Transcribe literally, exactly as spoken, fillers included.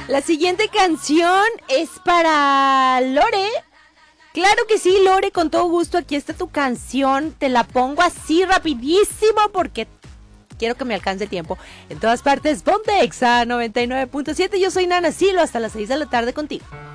La siguiente canción es para Lore. Claro que sí, Lore, con todo gusto. Aquí está tu canción. Te la pongo así rapidísimo porque quiero que me alcance el tiempo. En todas partes, ponte Exa noventa y nueve punto siete. Yo soy Nana Silo. Hasta las seis de la tarde contigo.